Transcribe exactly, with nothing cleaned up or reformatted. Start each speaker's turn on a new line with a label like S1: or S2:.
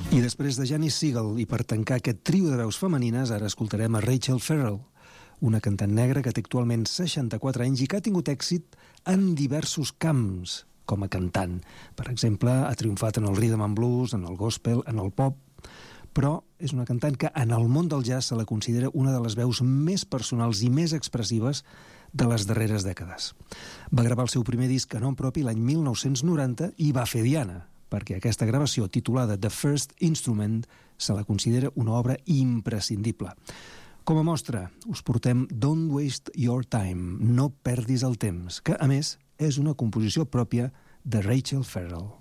S1: I després de Janis Siegel, i per tancar aquest trio de veus femenines, ara escoltarem a Rachel Ferrell, una cantant negra que té actualment seixanta-quatre anys i que ha tingut èxit en diversos camps com a cantant. Per exemple, ha triomfat en el rhythm and blues, en el gospel, en el pop, però és una cantant que en el món del jazz se la considera una de les veus més personals i més expressives de les darreres dècades. Va gravar el seu primer disc a nom propi l'any mil nou-cents noranta i va fer Diana, perquè aquesta gravació, titulada The First Instrument, se la considera una obra imprescindible. Com a mostra, us portem Don't Waste Your Time, no perdis el temps, que, a més, és una composició pròpia de Rachel Ferrell.